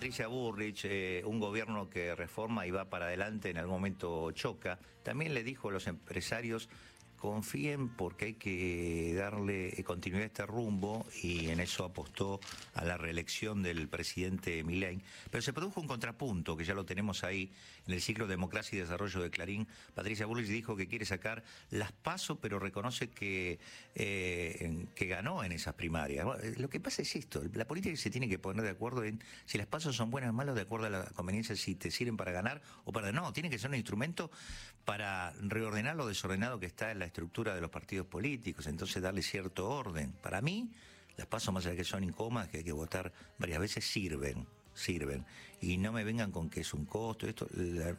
Patricia Bullrich, un gobierno que reforma y va para adelante en algún momento choca. También le dijo a los empresarios: confíen porque hay que darle continuidad a este rumbo, y en eso apostó a la reelección del presidente Milei. Pero se produjo un contrapunto, que ya lo tenemos ahí, en el ciclo Democracia y Desarrollo de Clarín. Patricia Bullrich dijo que quiere sacar las PASO, pero reconoce que ganó en esas primarias. Bueno, lo que pasa es esto: la política se tiene que poner de acuerdo en si las PASO son buenas o malas, de acuerdo a la conveniencia, si te sirven para ganar o para... No, tiene que ser un instrumento para reordenar lo desordenado que está en la estructura de los partidos políticos, entonces darle cierto orden. Para mí, las PASO, más allá de que son incómodas, que hay que votar varias veces, sirven. Y no me vengan con que es un costo. Esto,